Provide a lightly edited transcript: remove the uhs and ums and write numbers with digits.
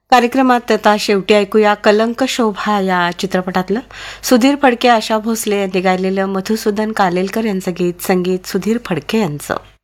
कार्यक्रमात आता शेवटी ऐकूया कलंक शोभा या चित्रपटातलं सुधीर फडके, आशा भोसले यांनी गायलेलं मधुसूदन कालेलकर यांचं गीत, संगीत सुधीर फडके यांचं.